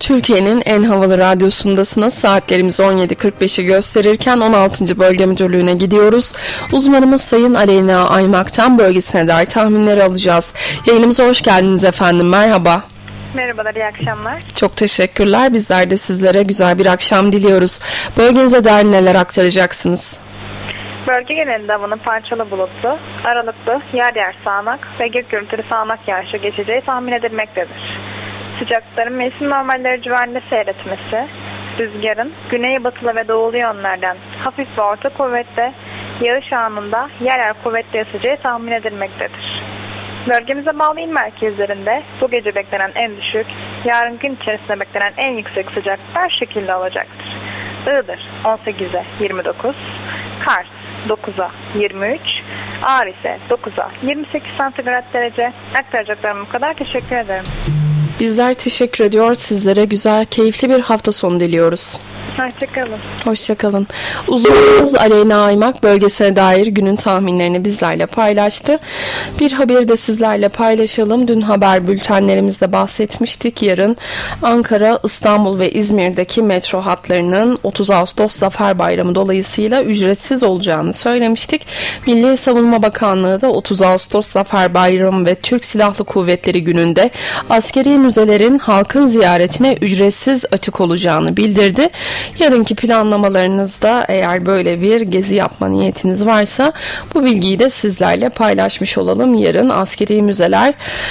Türkiye'nin en havalı radyosundasınız. Saatlerimiz 17.45'i gösterirken 16. Bölge Müdürlüğü'ne gidiyoruz. Uzmanımız Sayın Aleyna Aymak'tan bölgesine dair tahminleri alacağız. Yayınımıza hoş geldiniz efendim. Merhaba. Merhabalar, iyi akşamlar. Çok teşekkürler. Bizler de sizlere güzel bir akşam diliyoruz. Bölgenize dair neler aktaracaksınız? Bölge genelinde havanın parçalı bulutlu, aralıklı, yer yer sağanak ve gök gürültülü sağanak yağışı geçeceği tahmin edilmektedir. Sıcaklıkların mevsim normalleri civarında seyretmesi, rüzgarın güneybatılı ve doğulu yönlerden hafif ve orta kuvvetle, yağış anında yer yer kuvvetli esacağı tahmin edilmektedir. Bölgemize bağlı il merkezlerinde bu gece beklenen en düşük, yarın gün içerisinde beklenen en yüksek sıcaklıklar şekilde olacaktır. Iğdır 18'e 29, Kars 9'a 23, Ağrı ise 9'a 28 santigrat derece. Aktaracaklarım bu kadar. Teşekkür ederim. Bizler teşekkür ediyor. Sizlere güzel, keyifli bir hafta sonu diliyoruz. Hoşçakalın. Hoşçakalın. Uzmanımız Aleyna Aymak bölgesine dair günün tahminlerini bizlerle paylaştı. Bir haberi de sizlerle paylaşalım. Dün haber bültenlerimizde bahsetmiştik. Yarın Ankara, İstanbul ve İzmir'deki metro hatlarının 30 Ağustos Zafer Bayramı dolayısıyla ücretsiz olacağını söylemiştik. Milli Savunma Bakanlığı da 30 Ağustos Zafer Bayramı ve Türk Silahlı Kuvvetleri gününde askeri müzelerin halkın ziyaretine ücretsiz açık olacağını bildirdi. Yarınki planlamalarınızda eğer böyle bir gezi yapma niyetiniz varsa bu bilgiyi de sizlerle paylaşmış olalım. Yarın askeri müzeler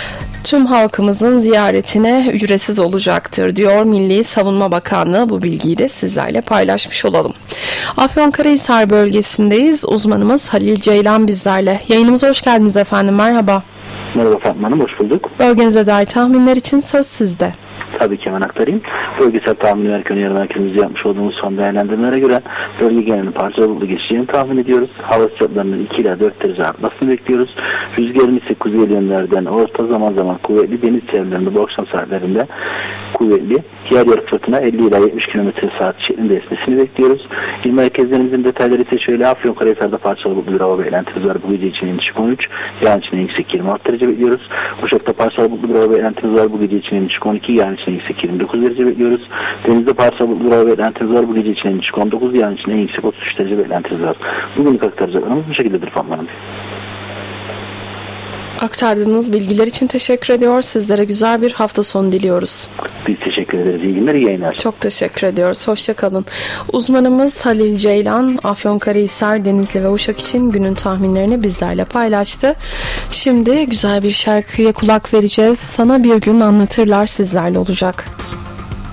tüm halkımızın ziyaretine ücretsiz olacaktır diyor Milli Savunma Bakanlığı. Bu bilgiyi de sizlerle paylaşmış olalım. Afyonkarahisar bölgesindeyiz. Uzmanımız Halil Ceylan bizlerle. Yayınımıza hoş geldiniz efendim. Merhaba. Merhaba Fatma Hanım, hoş bulduk. Bölgenize dair tahminler için söz sizde. Tabii ki hemen aktarayım. Bölgesel tahmin verirken yarın merkezimizde yapmış olduğumuz son değerlendirmelere göre bölge genelinin parçalı bulutlu geçeceğini tahmin ediyoruz. Hava sıcaklarının 2 ila 4 derece artmasını bekliyoruz. Rüzgarın ise kuzey yönlerden orta zaman zaman kuvvetli, deniz çevrelerinde bu akşam saatlerinde kuvvetli, yer yer fırtına 50 ila 70 km/saat şeklinde esmesini bekliyoruz. İl merkezlerimizin detayları ise şöyle: Afyonkarahisar'da parçalı bulutlu bir hava beklentimiz var. Bu gece için en düşük 13, yarın için en yüksek 26 derece bekliyoruz. Uşak'ta parçalı bulutlu bir hava beklentimiz var. Bu gece için en düşük 12, yarın için en yüksek 29 derece bekliyoruz. Denizde parçalı bulutlu bir hava beklentimiz var. Bu gece için en düşük 19, yarın için en yüksek 33 derece beklentimiz var. Bugünlük aktaracaklarımız bu şekildedir Fatma Hanım. Aktardığınız bilgiler için teşekkür ediyor. Sizlere güzel bir hafta sonu diliyoruz. Biz teşekkür ederiz. İyi günler, iyi yayınlar. Çok teşekkür ediyoruz. Hoşçakalın. Uzmanımız Halil Ceylan, Afyonkarahisar, Denizli ve Uşak için günün tahminlerini bizlerle paylaştı. Şimdi güzel bir şarkıya kulak vereceğiz. Sana bir gün anlatırlar sizlerle olacak.